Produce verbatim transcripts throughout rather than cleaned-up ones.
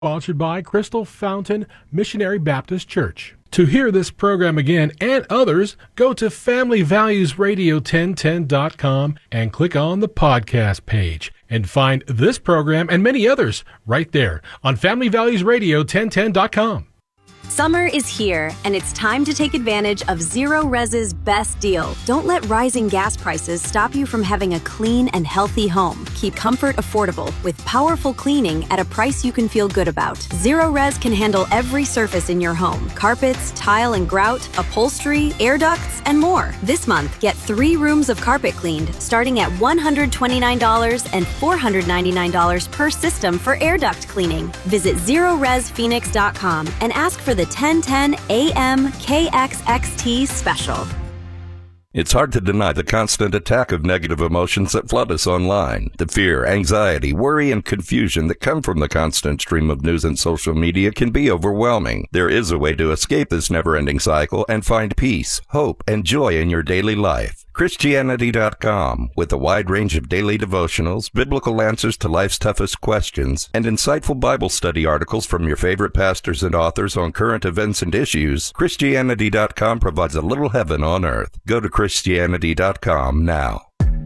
Sponsored by Crystal Fountain Missionary Baptist Church. To hear this program again and others, go to family values radio ten ten dot com and click on the podcast page and find this program and many others right there on family values radio ten ten dot com. Summer is here, and it's time to take advantage of Zero Res's best deal. Don't let rising gas prices stop you from having a clean and healthy home. Keep comfort affordable with powerful cleaning at a price you can feel good about. Zero Res can handle every surface in your home: carpets, tile and grout, upholstery, air ducts, and more. This month, get three rooms of carpet cleaned, starting at one hundred twenty-nine dollars and four hundred ninety-nine dollars per system for air duct cleaning. Visit zero res phoenix dot com and ask for the ten ten A M K X X T special. It's hard to deny the constant attack of negative emotions that flood us online. The fear, anxiety, worry, and confusion that come from the constant stream of news and social media can be overwhelming. There is a way to escape this never-ending cycle and find peace, hope, and joy in your daily life. Christianity dot com, with a wide range of daily devotionals, biblical answers to life's toughest questions, and insightful Bible study articles from your favorite pastors and authors on current events and issues, Christianity dot com provides a little heaven on earth. Go to Christianity dot com now.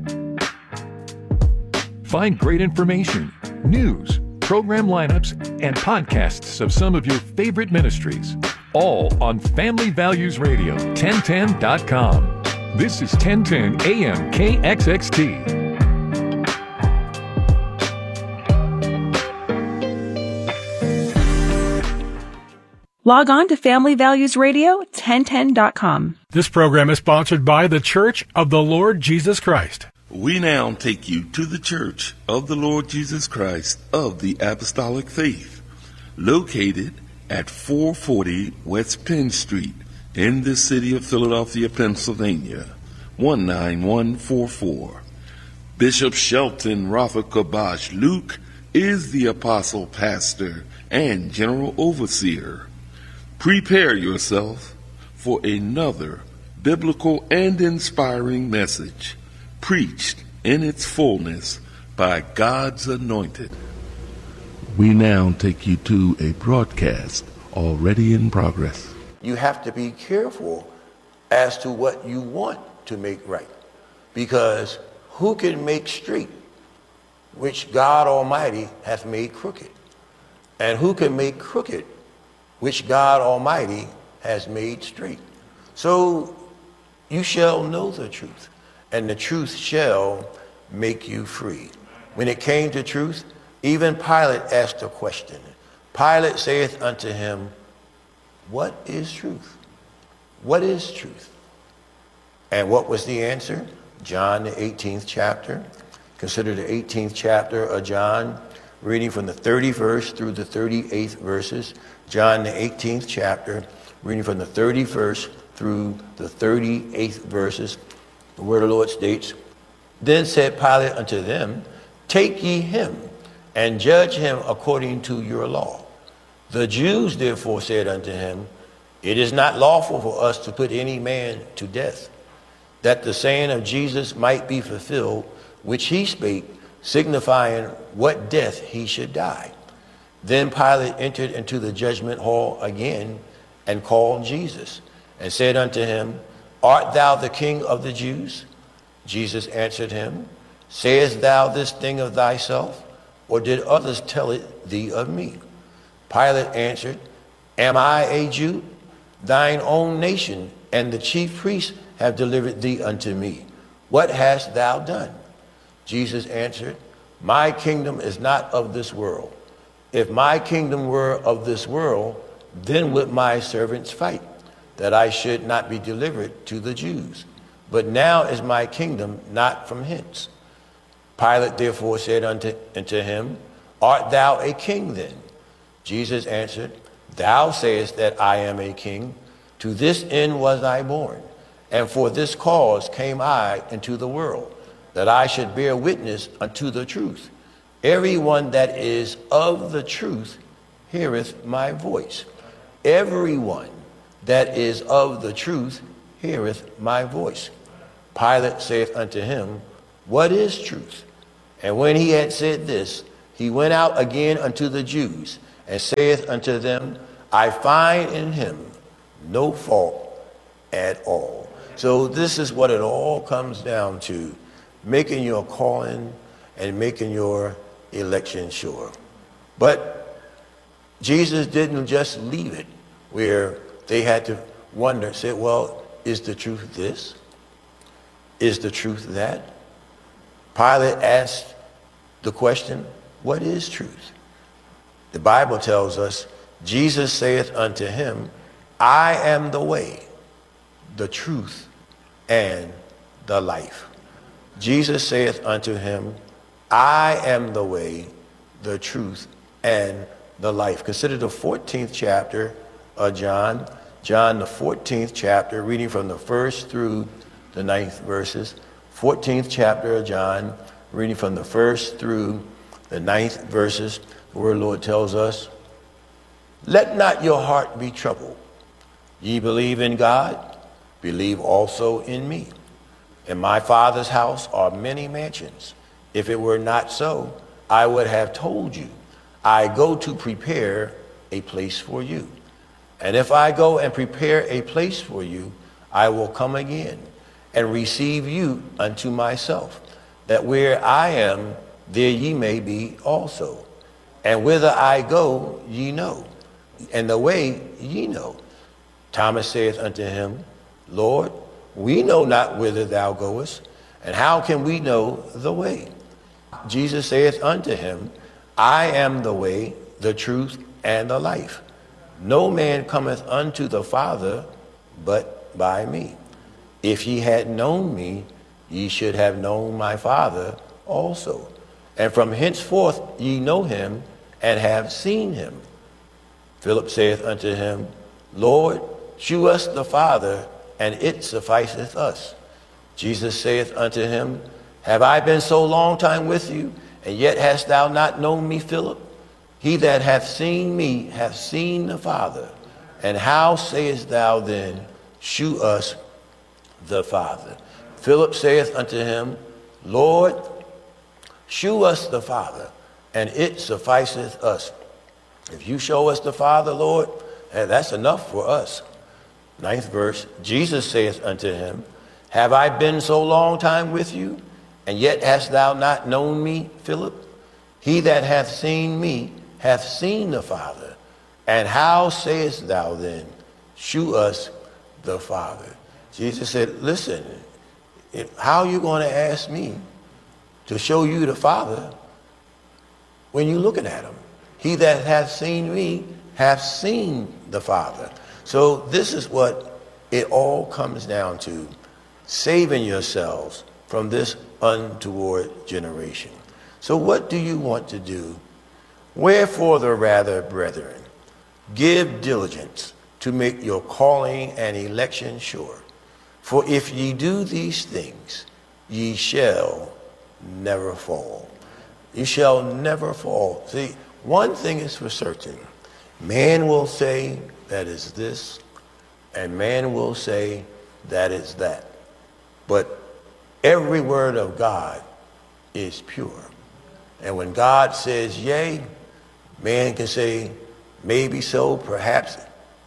Find great information, news, program lineups, and podcasts of some of your favorite ministries, all on Family Values Radio ten ten dot com. This is ten ten A M K X X T. Log on to family values radio ten ten dot com. This program is sponsored by the Church of the Lord Jesus Christ. We now take you to the Church of the Lord Jesus Christ of the Apostolic Faith, located at four forty West Penn Street, in the city of Philadelphia, Pennsylvania, one nine one four four. Bishop Shelton Rafa Kabash Luke is the apostle, pastor, and general overseer. Prepare yourself for another biblical and inspiring message, preached in its fullness by God's anointed. We now take you to a broadcast already in progress. You have to be careful as to what you want to make right, because who can make straight which God Almighty hath made crooked? And who can make crooked which God Almighty has made straight? So you shall know the truth, and the truth shall make you free. When it came to truth, even Pilate asked a question. Pilate saith unto him, what is truth? What is truth? And what was the answer? John, the eighteenth chapter. Consider the eighteenth chapter of John, reading from the thirtieth verse through the thirty-eighth verses. John, the eighteenth chapter, reading from the thirtieth verse through the thirty-eighth verses. The word of the Lord states, Then said Pilate unto them, Take ye him, and judge him according to your law. The Jews therefore said unto him, It is not lawful for us to put any man to death, that the saying of Jesus might be fulfilled, which he spake, signifying what death he should die. Then Pilate entered into the judgment hall again, and called Jesus, and said unto him, Art thou the King of the Jews? Jesus answered him, Sayest thou this thing of thyself, or did others tell it thee of me? Pilate answered, Am I a Jew? Thine own nation and the chief priests have delivered thee unto me. What hast thou done? Jesus answered, My kingdom is not of this world. If my kingdom were of this world, then would my servants fight, that I should not be delivered to the Jews. But now is my kingdom not from hence. Pilate therefore said unto, unto him, Art thou a king then? Jesus answered, Thou sayest that I am a king. To this end was I born, and for this cause came I into the world, that I should bear witness unto the truth. Everyone that is of the truth heareth my voice. Everyone that is of the truth heareth my voice. Pilate saith unto him, What is truth? And when he had said this, he went out again unto the Jews, and saith unto them, I find in him no fault at all. So this is what it all comes down to, making your calling and making your election sure. But Jesus didn't just leave it where they had to wonder, say, well, is the truth this? Is the truth that? Pilate asked the question, what is truth? The Bible tells us, Jesus saith unto him, I am the way, the truth, and the life. Jesus saith unto him, I am the way, the truth, and the life. Consider the fourteenth chapter of John. John, the fourteenth chapter, reading from the first through the ninth verses. fourteenth chapter of John, reading from the first through the ninth verses. The word of the Lord tells us, let not your heart be troubled. Ye believe in God, believe also in me. In my Father's house are many mansions. If it were not so, I would have told you, I go to prepare a place for you. And if I go and prepare a place for you, I will come again and receive you unto myself, that where I am, there ye may be also. And whither I go, ye know, and the way ye know. Thomas saith unto him, Lord, we know not whither thou goest, and how can we know the way? Jesus saith unto him, I am the way, the truth, and the life. No man cometh unto the Father but by me. If ye had known me, ye should have known my Father also. And from henceforth ye know him and have seen him. Philip saith unto him, Lord, shew us the Father, and it sufficeth us. Jesus saith unto him, have I been so long time with you, and yet hast thou not known me, Philip? He that hath seen me hath seen the Father. And how sayest thou then, shew us the Father? Philip saith unto him, Lord, shew us the Father, and it sufficeth us. If you show us the Father, Lord, that's enough for us. Ninth verse, Jesus saith unto him, have I been so long time with you, and yet hast thou not known me, Philip? He that hath seen me hath seen the Father. And how sayest thou then, shew us the Father? Jesus said, listen, how are you going to ask me to show you the Father when you're looking at him? He that hath seen me hath seen the Father. So this is what it all comes down to, saving yourselves from this untoward generation. So what do you want to do? Wherefore the rather, brethren, give diligence to make your calling and election sure. For if ye do these things, ye shall never fall. You shall never fall. See, one thing is for certain. Man will say that is this, and man will say that is that. But every word of God is pure. And when God says yea, man can say maybe so, perhaps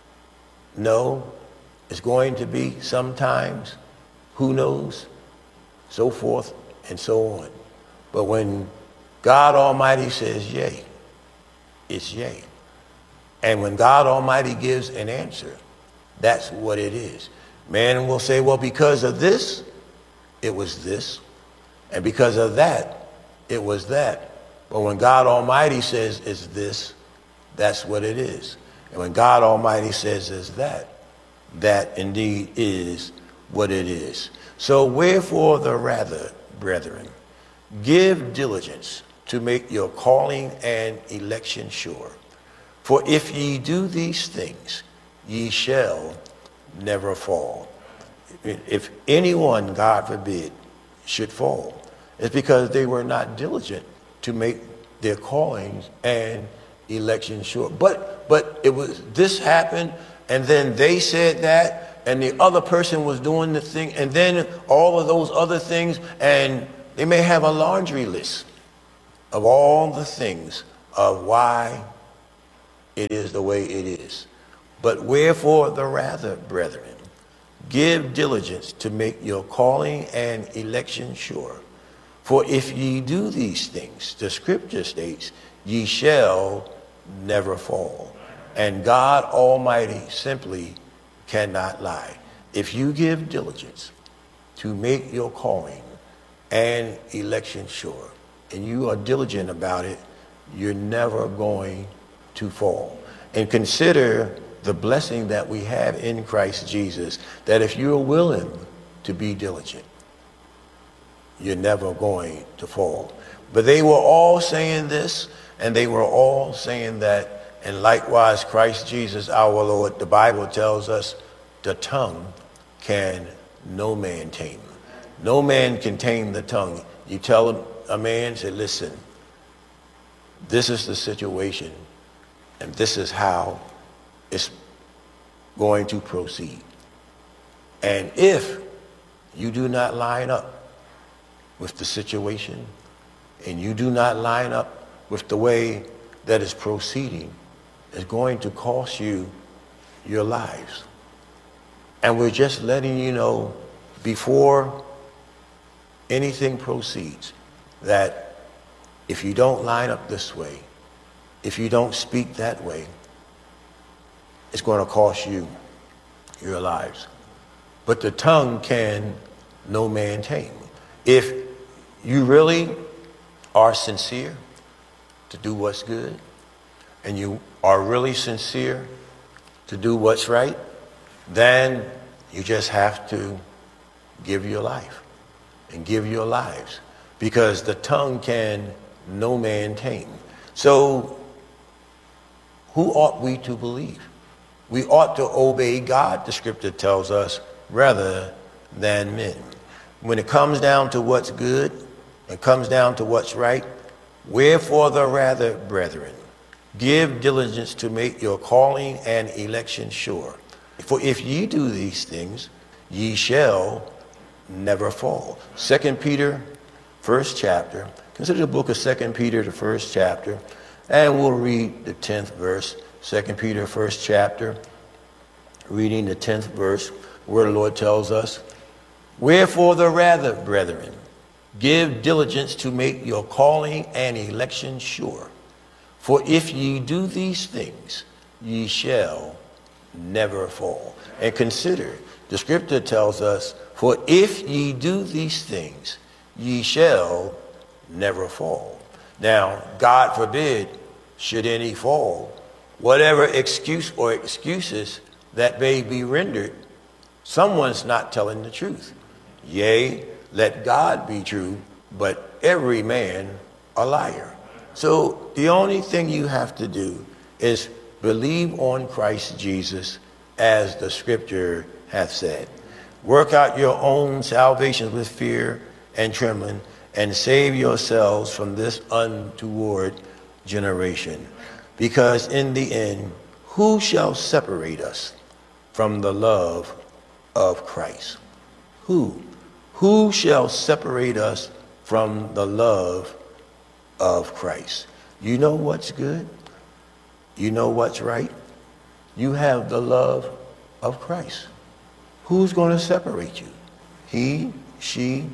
no. It's going to be sometimes, who knows, so forth and so on. But when God Almighty says yea, it's yea. And when God Almighty gives an answer, that's what it is. Man will say, well, because of this, it was this. And because of that, it was that. But when God Almighty says it's this, that's what it is. And when God Almighty says it's that, that indeed is what it is. So wherefore the rather, brethren, give diligence to make your calling and election sure. For if ye do these things, ye shall never fall. If anyone, God forbid, should fall, it's because they were not diligent to make their callings and election sure. But but it was this happened, and then they said that, and the other person was doing the thing, and then all of those other things, and they may have a laundry list of all the things of why it is the way it is. But wherefore the rather, brethren, give diligence to make your calling and election sure. For if ye do these things, the scripture states, ye shall never fall. And God Almighty simply cannot lie. If you give diligence to make your calling and election sure, and you are diligent about it, you're never going to fall. And consider the blessing that we have in Christ Jesus, that if you're willing to be diligent, you're never going to fall. But they were all saying this, and they were all saying that, and likewise Christ Jesus our Lord, the Bible tells us, the tongue can no man tame. No man can tame the tongue. You tell a man, say, listen, this is the situation, and this is how it's going to proceed. And if you do not line up with the situation, and you do not line up with the way that is proceeding, it's going to cost you your lives. And we're just letting you know before anything proceeds that if you don't line up this way, if you don't speak that way, it's going to cost you your lives. But the tongue can no man tame. If you really are sincere to do what's good, and you are really sincere to do what's right, then you just have to give your life and give your lives, because the tongue can no man tame. So who ought we to believe? We ought to obey God, the scripture tells us, rather than men. When it comes down to what's good, it comes down to what's right, wherefore the rather, brethren, give diligence to make your calling and election sure. For if ye do these things, ye shall never fall. Second Peter, first chapter. Consider the book of Second Peter, the first chapter, and we'll read the tenth verse. Second Peter, first chapter, reading the tenth verse, where the Lord tells us, wherefore the rather, brethren, give diligence to make your calling and election sure. For if ye do these things, ye shall never fall. And consider, the scripture tells us, for if ye do these things, ye shall never fall. Now, God forbid, should any fall, whatever excuse or excuses that may be rendered, someone's not telling the truth. Yea, let God be true, but every man a liar. So the only thing you have to do is believe on Christ Jesus, as the scripture hath said. Work out your own salvation with fear and trembling, and save yourselves from this untoward generation. Because in the end, who shall separate us from the love of Christ? Who? Who shall separate us from the love of Christ? You know what's good? You know what's right? You have the love of Christ. Who's going to separate you? He, she,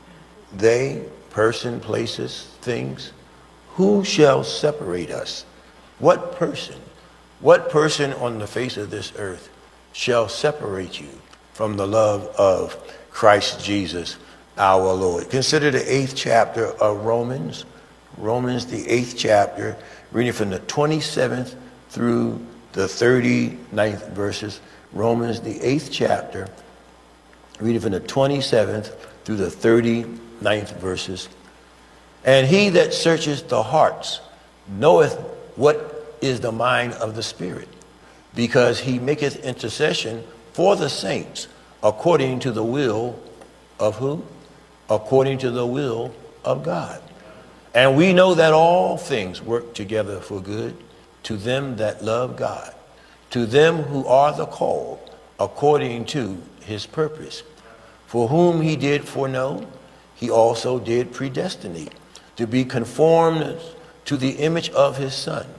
they, person, places, things. Who shall separate us? What person, what person on the face of this earth shall separate you from the love of Christ Jesus our Lord? Consider the eighth chapter of Romans. Romans, the eighth chapter, reading from the twenty-seventh through the thirty-ninth verses. Romans, the eighth chapter, reading from the twenty-seventh through the thirty-ninth verses. And he that searcheth the hearts knoweth what is the mind of the Spirit, because he maketh intercession for the saints according to the will of who? According to the will of God. And we know that all things work together for good to them that love God, to them who are the called according to his purpose. For whom he did foreknow, he also did predestinate to be conformed to the image of his Son,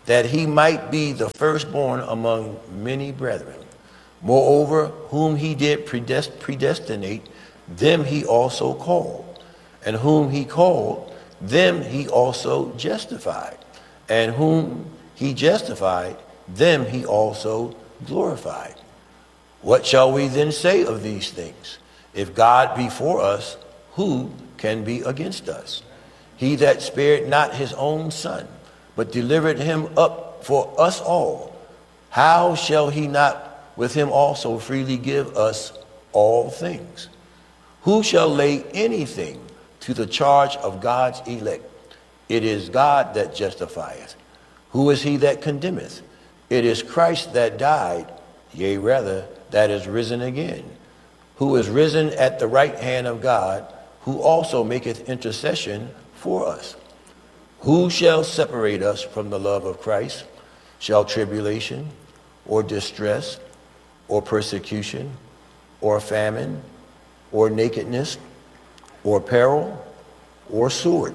that he might be the firstborn among many brethren. Moreover, whom he did predest- predestinate, them he also called. And whom he called, them he also justified. And whom he justified, them he also glorified. What shall we then say of these things? If God be for us, who can be against us? He that spared not his own son, but delivered him up for us all, how shall he not with him also freely give us all things? Who shall lay anything to the charge of God's elect? It is God that justifieth. Who is he that condemneth? It is Christ that died, yea rather, that is risen again, who is risen at the right hand of God, who also maketh intercession for us. Who shall separate us from the love of Christ? Shall tribulation, or distress, or persecution, or famine, or nakedness, or peril, or sword?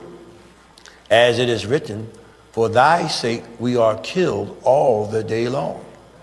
As it is written, for thy sake we are killed all the day long.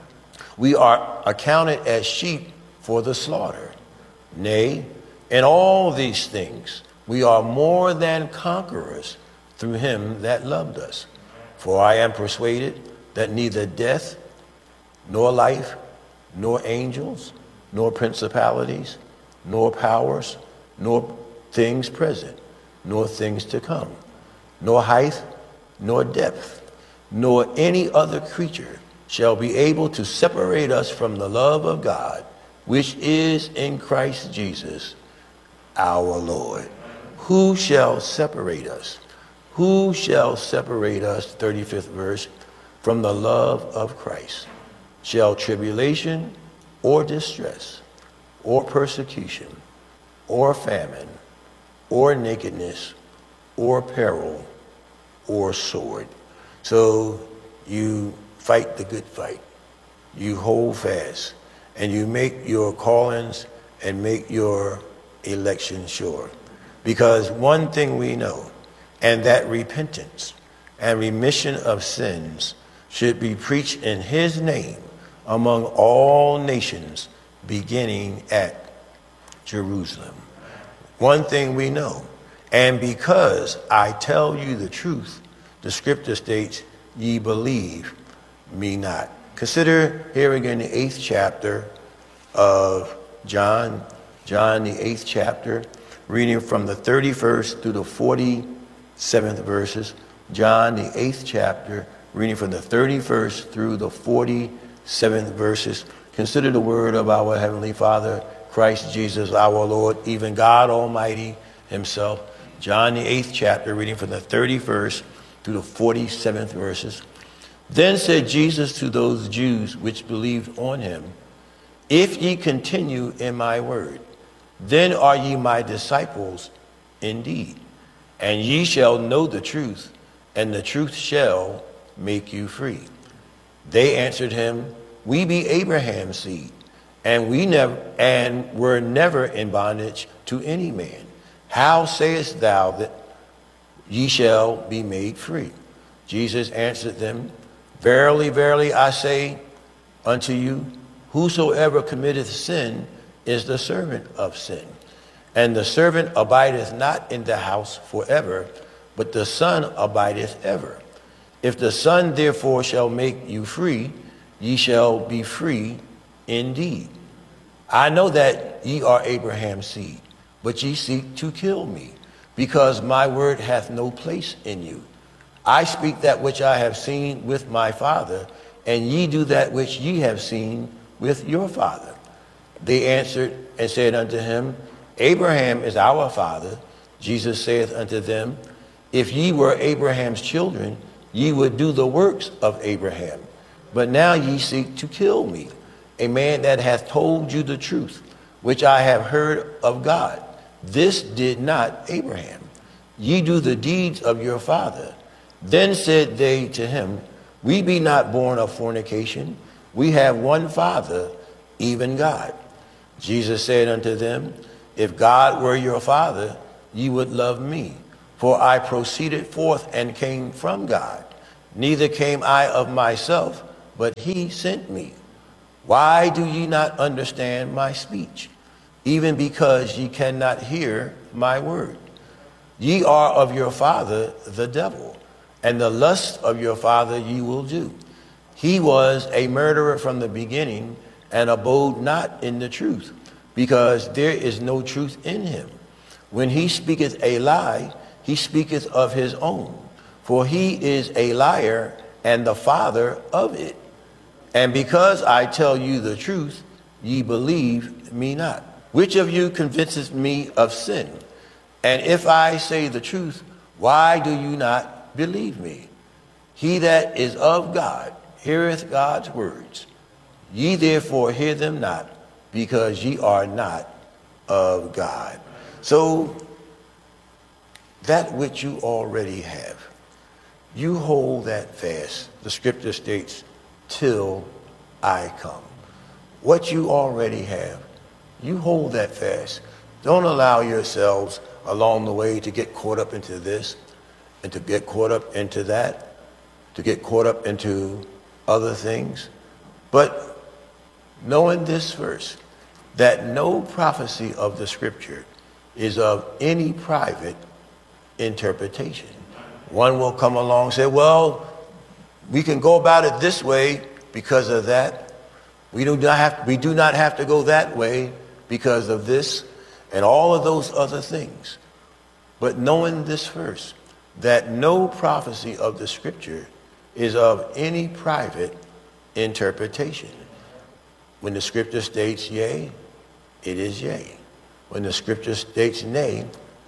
We are accounted as sheep for the slaughter. Nay, in all these things we are more than conquerors through him that loved us. For I am persuaded that neither death, nor life, nor angels, nor principalities, nor powers, nor things present, nor things to come, nor height, nor depth, nor any other creature shall be able to separate us from the love of God, which is in Christ Jesus, our Lord. Who shall separate us? Who shall separate us, thirty-fifth verse, from the love of Christ? Shall tribulation, or distress, or persecution, or famine, or nakedness, or peril, or sword? So you fight the good fight. You hold fast, and you make your callings and make your election sure. Because one thing we know, and that repentance and remission of sins should be preached in his name among all nations, beginning at Jerusalem. One thing we know, and because I tell you the truth, the scripture states, ye believe me not. Consider here again the eighth chapter of John, John the eighth chapter, reading from the thirty-first through the forty-seventh verses. John the eighth chapter, reading from the thirty-first through the forty-seventh verses. Consider the word of our Heavenly Father, Christ Jesus our Lord, even God Almighty himself. John the eighth chapter, reading from the thirty-first through the forty-seventh verses. Then said Jesus to those Jews which believed on him, if ye continue in my word, then are ye my disciples indeed, and ye shall know the truth, and the truth shall make you free. They answered him, we be Abraham's seed, and we never and were never in bondage to any man. How sayest thou that ye shall be made free? Jesus answered them, verily, verily, I say unto you, whosoever committeth sin is the servant of sin. And the servant abideth not in the house forever, but the Son abideth ever. If the Son therefore shall make you free, ye shall be free indeed. I know that ye are Abraham's seed, but ye seek to kill me, because my word hath no place in you. I speak that which I have seen with my Father, and ye do that which ye have seen with your father. They answered and said unto him, Abraham is our father. Jesus saith unto them, if ye were Abraham's children, ye would do the works of Abraham. But now ye seek to kill me, a man that hath told you the truth, which I have heard of God. This did not Abraham. Ye do the deeds of your father. Then said they to him, we be not born of fornication. We have one Father, even God. Jesus said unto them, if God were your Father, ye would love me, for I proceeded forth and came from God. neither came I of myself, but he sent me. Why do ye not understand my speech? Even because ye cannot hear my word. Ye are of your father the devil, and the lust of your father ye will do. He was a murderer from the beginning, and abode not in the truth, because there is no truth in him. When he speaketh a lie, he speaketh of his own, for he is a liar and the father of it. And because I tell you the truth, ye believe me not. Which of you convinces me of sin? And if I say the truth, why do you not believe me? He that is of God heareth God's words. Ye therefore hear them not, because ye are not of God. So that which you already have, you hold that fast. The scripture states, till I come. What you already have, you hold that fast. Don't allow yourselves along the way to get caught up into this and to get caught up into that, to get caught up into other things. But knowing this verse, that no prophecy of the scripture is of any private interpretation. One will come along and say, well, we can go about it this way because of that. We do not have, we do not have to go that way because of this and all of those other things. But knowing this verse, that no prophecy of the scripture is of any private interpretation. When the scripture states yea, it is yea. When the scripture states nay,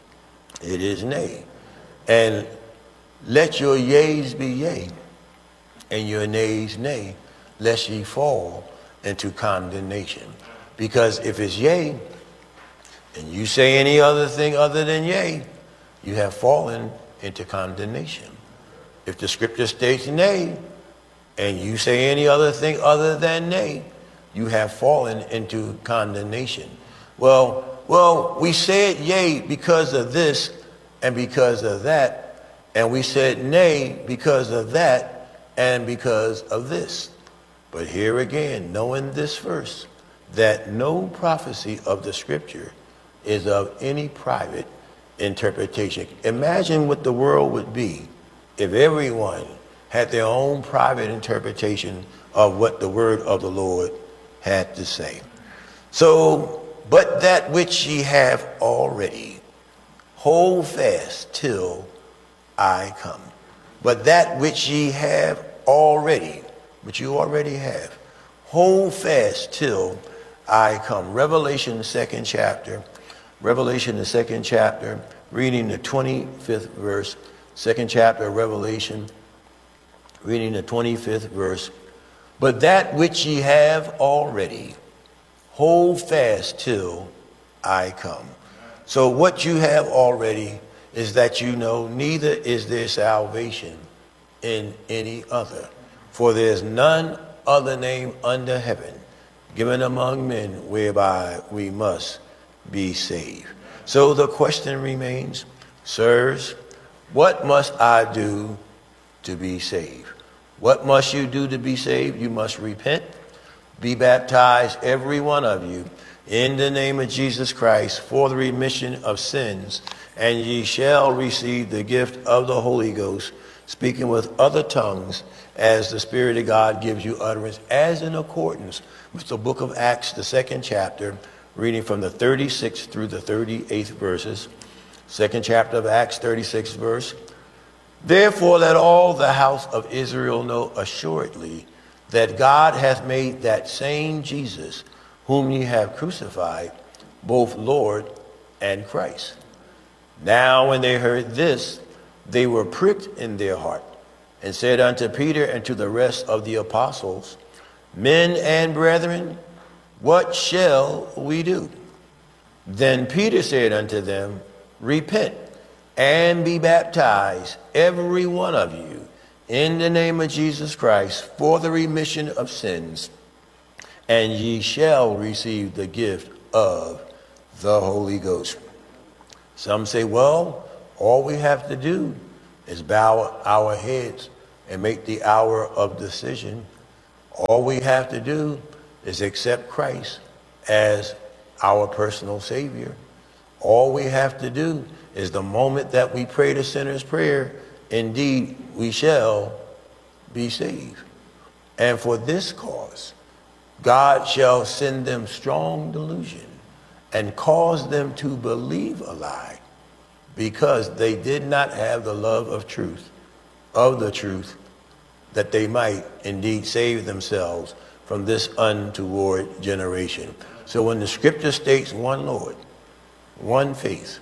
it is nay. And let your yeas be yea, and your nays nay, lest ye fall into condemnation. Because if it's yea, and you say any other thing other than yea, you have fallen into condemnation. If the scripture states nay, and you say any other thing other than nay, you have fallen into condemnation. Well, well, we said yea because of this and because of that, and we said nay because of that and because of this. But here again, knowing this verse, that no prophecy of the scripture is of any private interpretation. Imagine what the world would be if everyone had their own private interpretation of what the word of the Lord had to say. So, but that which ye have already, hold fast till I come. But that which ye have already, which you already have, hold fast till I come. Revelation, the second chapter. Revelation, the second chapter, reading the twenty-fifth verse. Second chapter of Revelation, reading the twenty-fifth verse. But that which ye have already, hold fast till I come. So what you have already is that you know neither is there salvation in any other. For there is none other name under heaven given among men whereby we must be saved. So the question remains, sirs, what must I do to be saved? What must you do to be saved? You must repent, be baptized, every one of you, in the name of Jesus Christ for the remission of sins, and ye shall receive the gift of the Holy Ghost, speaking with other tongues as the Spirit of God gives you utterance, as in accordance with the book of Acts, the second chapter, reading from the thirty-sixth through the thirty-eighth verses. Second chapter of Acts, thirty-sixth verse. Therefore let all the house of Israel know assuredly that God hath made that same Jesus, whom ye have crucified, both Lord and Christ. Now when they heard this, they were pricked in their heart, and said unto Peter and to the rest of the apostles, Men and brethren, what shall we do? Then Peter said unto them, Repent and be baptized, every one of you, in the name of Jesus Christ, for the remission of sins, and ye shall receive the gift of the Holy Ghost. Some say, well, all we have to do is bow our heads and make the hour of decision, all we have to do is accept Christ as our personal Savior. All we have to do is the moment that we pray the sinner's prayer, indeed we shall be saved. And for this cause, God shall send them strong delusion and cause them to believe a lie, because they did not have the love of truth, of the truth, that they might indeed save themselves from this untoward generation. So when the scripture states one Lord, one faith,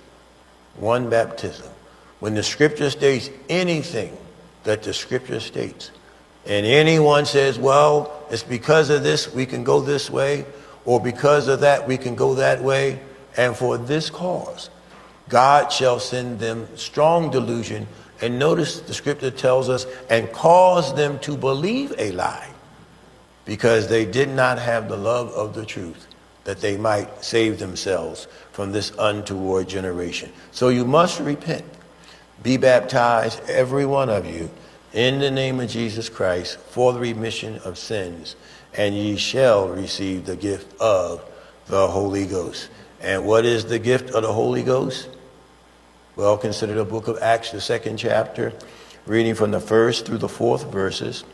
one baptism, when the scripture states anything that the scripture states, and anyone says, well, it's because of this we can go this way, or because of that we can go that way, and for this cause, God shall send them strong delusion. And notice the scripture tells us, and cause them to believe a lie, because they did not have the love of the truth, that they might save themselves from this untoward generation. So you must repent. Be baptized, every one of you, in the name of Jesus Christ, for the remission of sins, and ye shall receive the gift of the Holy Ghost. And what is the gift of the Holy Ghost? Well, consider the book of Acts, the second chapter, reading from the first through the fourth verses.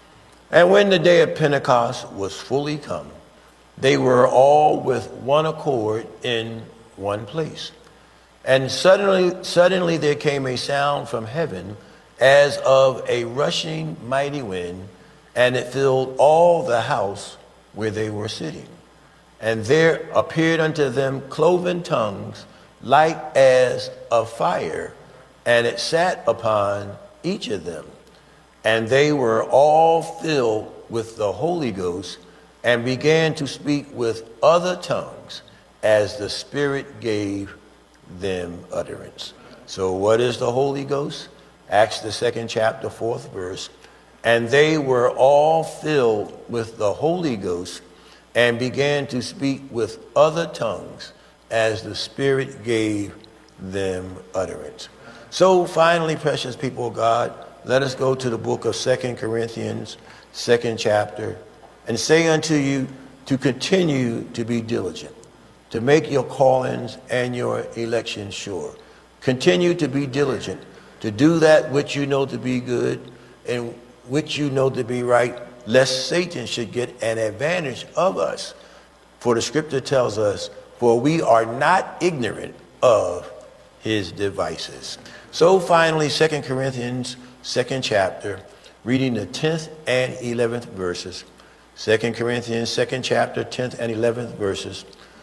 And when the day of Pentecost was fully come, they were all with one accord in one place. And suddenly, suddenly there came a sound from heaven as of a rushing mighty wind, and it filled all the house where they were sitting. And there appeared unto them cloven tongues, like as of fire, and it sat upon each of them. And they were all filled with the Holy Ghost, and began to speak with other tongues, as the Spirit gave them utterance. So what is the Holy Ghost? Acts the second chapter, fourth verse. And they were all filled with the Holy Ghost, and began to speak with other tongues, as the Spirit gave them utterance. So finally, precious people of God, let us go to the book of Second Corinthians, second chapter, and say unto you to continue to be diligent, to make your callings and your election sure. Continue to be diligent, to do that which you know to be good and which you know to be right, lest Satan should get an advantage of us. For the scripture tells us, for we are not ignorant of his devices. So finally, Second Corinthians, second chapter, reading the tenth and eleventh verses. Second Corinthians, second chapter, tenth and eleventh verses.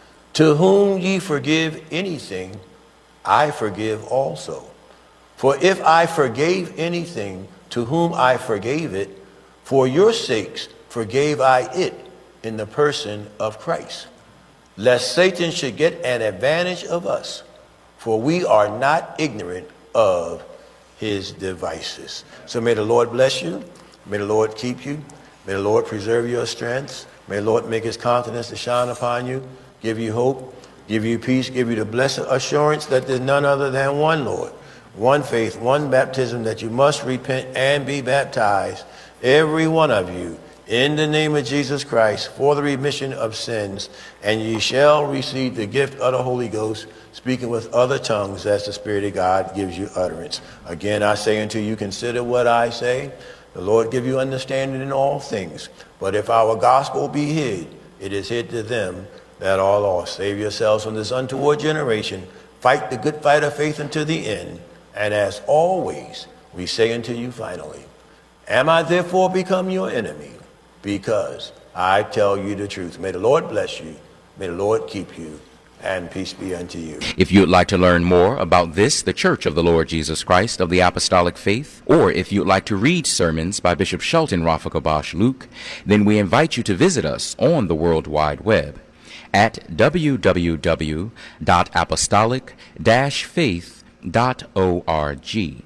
To whom ye forgive anything, I forgive also. For if I forgave anything, to whom I forgave it, for your sakes forgave I it in the person of Christ, lest Satan should get an advantage of us, for we are not ignorant of his devices. So may the Lord bless you. May the Lord keep you. May the Lord preserve your strengths. May the Lord make his countenance to shine upon you, give you hope, give you peace, give you the blessed assurance that there's none other than one Lord, one faith, one baptism, that you must repent and be baptized, every one of you, in the name of Jesus Christ, for the remission of sins, and ye shall receive the gift of the Holy Ghost, speaking with other tongues as the Spirit of God gives you utterance. Again, I say unto you, consider what I say. The Lord give you understanding in all things. But if our gospel be hid, it is hid to them that are lost. Save yourselves from this untoward generation. Fight the good fight of faith unto the end. And as always, we say unto you finally, am I therefore become your enemy? Because I tell you the truth. May the Lord bless you. May the Lord keep you. And peace be unto you. If you would like to learn more about this, the Church of the Lord Jesus Christ of the Apostolic Faith, or if you would like to read sermons by Bishop Shelton Rafakabash Luke, then we invite you to visit us on the World Wide Web at w w w dot apostolic dash faith dot org.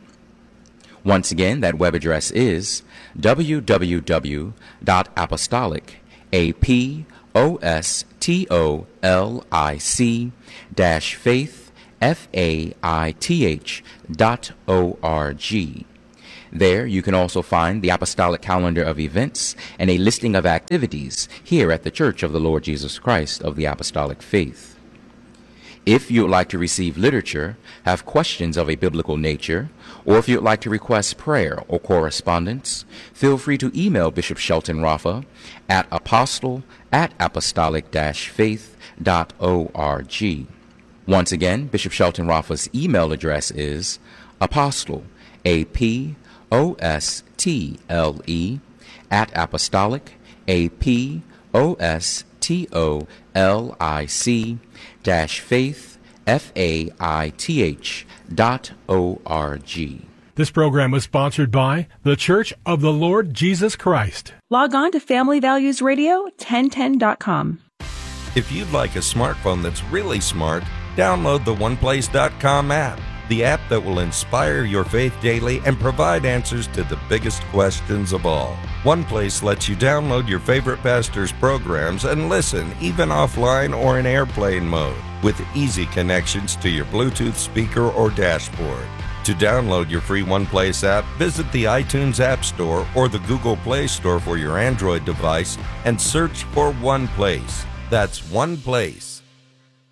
Once again, that web address is w w w dot apostolic, A P O S T O L I C dash faith, F A I T H dot O R G. There you can also find the apostolic calendar of events and a listing of activities here at the Church of the Lord Jesus Christ of the Apostolic Faith. If you would like to receive literature, have questions of a biblical nature, or if you would like to request prayer or correspondence, feel free to email Bishop Shelton Rafa at apostle at apostolic-faith dot org. Once again, Bishop Shelton Rafa's email address is apostle, A P O S T L E, at apostolic, A P O S T O L I C, dash faith, F A I T H, dot O R G. This program was sponsored by the Church of the Lord Jesus Christ. Log on to family values radio ten ten dot com. If you'd like a smartphone that's really smart, download the one place dot com app, the app that will inspire your faith daily and provide answers to the biggest questions of all. OnePlace lets you download your favorite pastor's programs and listen even offline or in airplane mode with easy connections to your Bluetooth speaker or dashboard. To download your free OnePlace app, visit the iTunes App Store or the Google Play Store for your Android device and search for OnePlace. That's OnePlace.